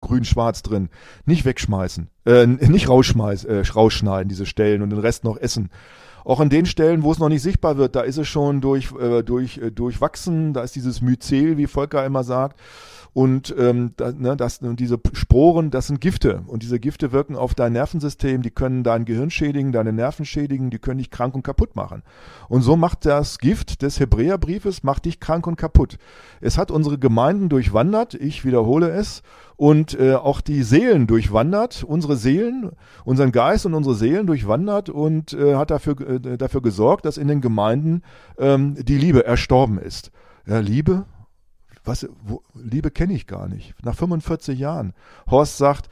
grün-schwarz drin. Nicht wegschmeißen, nicht rausschneiden, diese Stellen und den Rest noch essen. Auch an den Stellen, wo es noch nicht sichtbar wird, da ist es schon durchwachsen, da ist dieses Myzel, wie Volker immer sagt. Und diese Sporen, das sind Gifte. Und diese Gifte wirken auf dein Nervensystem, die können dein Gehirn schädigen, deine Nerven schädigen, die können dich krank und kaputt machen. Und so macht das Gift des Hebräerbriefes, macht dich krank und kaputt. Es hat unsere Gemeinden durchwandert, ich wiederhole es, und auch die Seelen durchwandert, unsere Seelen, unseren Geist und unsere Seelen durchwandert und hat dafür gesorgt, dass in den Gemeinden die Liebe erstorben ist. Ja, Liebe? Liebe kenne ich gar nicht. Nach 45 Jahren. Horst sagt,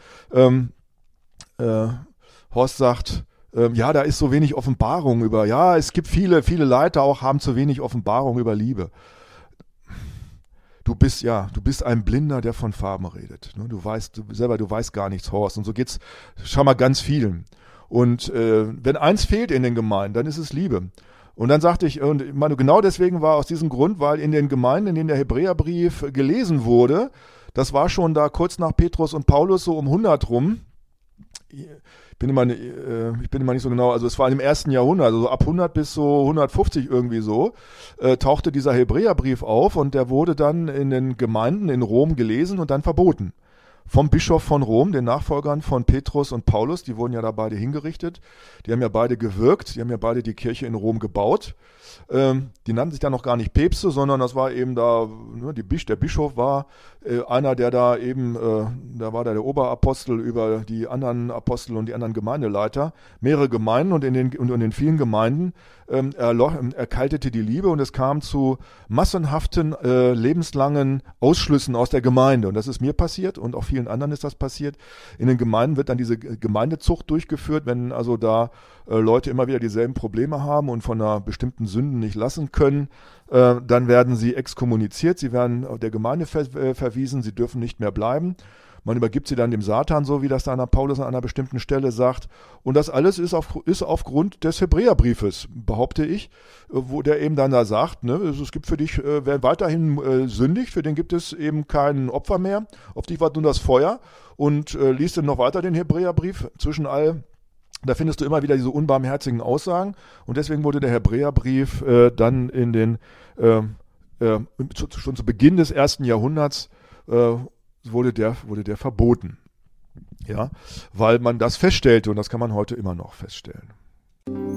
ja, da ist so wenig Offenbarung über, ja, es gibt viele Leiter auch haben zu wenig Offenbarung über Liebe. Du bist ein Blinder, der von Farben redet. Du weißt gar nichts, Horst. Und so geht's schon mal ganz vielen. Und wenn eins fehlt in den Gemeinden, dann ist es Liebe. Und dann sagte ich, und ich meine, genau deswegen war aus diesem Grund, weil in den Gemeinden, in denen der Hebräerbrief gelesen wurde, das war schon da kurz nach Petrus und Paulus so um 100 rum. Ich bin immer nicht so genau, also es war im 1. Jahrhundert, also ab 100 bis so 150 irgendwie so, tauchte dieser Hebräerbrief auf und der wurde dann in den Gemeinden in Rom gelesen und dann verboten. Vom Bischof von Rom, den Nachfolgern von Petrus und Paulus, die wurden ja da beide hingerichtet, die haben ja beide gewirkt, die haben ja beide die Kirche in Rom gebaut. Die nannten sich dann noch gar nicht Päpste, sondern das war eben da, der Bischof war einer, der da eben, da war der Oberapostel über die anderen Apostel und die anderen Gemeindeleiter, mehrere Gemeinden und in den vielen Gemeinden erkaltete die Liebe und es kam zu massenhaften, lebenslangen Ausschlüssen aus der Gemeinde. Und das ist mir passiert und auch vielen anderen ist das passiert. In den Gemeinden wird dann diese Gemeindezucht durchgeführt, wenn also da Leute immer wieder dieselben Probleme haben und von einer bestimmten Sünden nicht lassen können, dann werden sie exkommuniziert, sie werden der Gemeinde verwiesen, sie dürfen nicht mehr bleiben. Man übergibt sie dann dem Satan, so wie das da Paulus an einer bestimmten Stelle sagt. Und das alles ist aufgrund des Hebräerbriefes, behaupte ich, wo der eben dann da sagt, ne, es gibt für dich, wer weiterhin sündigt, für den gibt es eben kein Opfer mehr, auf dich wartet nur das Feuer. Und liest dann noch weiter den Hebräerbrief zwischen all. Da findest du immer wieder diese unbarmherzigen Aussagen und deswegen wurde der Hebräerbrief dann schon zu Beginn des 1. Jahrhunderts wurde der verboten. Ja, weil man das feststellte und das kann man heute immer noch feststellen.